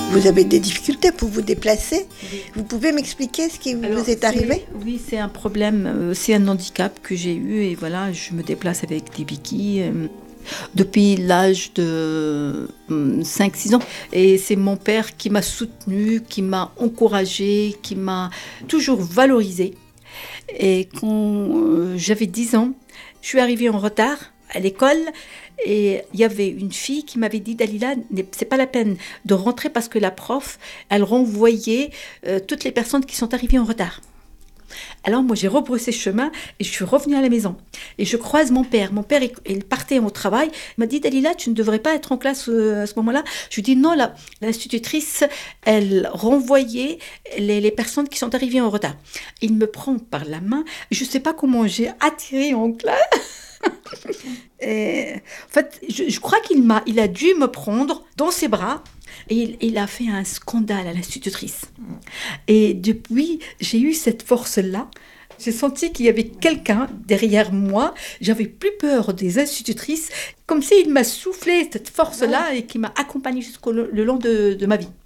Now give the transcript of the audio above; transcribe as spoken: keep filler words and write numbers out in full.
Vous avez des difficultés pour vous déplacer. Oui. Vous pouvez m'expliquer ce qui Alors, vous est arrivé ? Oui, c'est un problème, c'est un handicap que j'ai eu et voilà, je me déplace avec des béquilles depuis l'âge de cinq six ans. Et c'est mon père qui m'a soutenue, qui m'a encouragée, qui m'a toujours valorisée. Et quand j'avais dix ans, je suis arrivée en retard à l'école et il y avait une fille qui m'avait dit « Dalila, c'est pas la peine de rentrer parce que la prof, elle renvoyait euh, toutes les personnes qui sont arrivées en retard. » Alors moi j'ai rebroussé chemin et je suis revenue à la maison. Et je croise mon père. Mon père, il partait au travail. Il m'a dit « Dalila, tu ne devrais pas être en classe euh, à ce moment-là. » Je lui dis « Non, la, l'institutrice, elle renvoyait les, les personnes qui sont arrivées en retard. » Il me prend par la main. Je ne sais pas comment j'ai attiré en classe. Et, en fait, je, je crois qu'il m'a, il a dû me prendre dans ses bras et il, il a fait un scandale à l'institutrice. Et depuis, j'ai eu cette force-là. J'ai senti qu'il y avait quelqu'un derrière moi. J'avais plus peur des institutrices, comme s'il m'a soufflé cette force-là et qui m'a accompagnée jusqu'au le long de, de ma vie.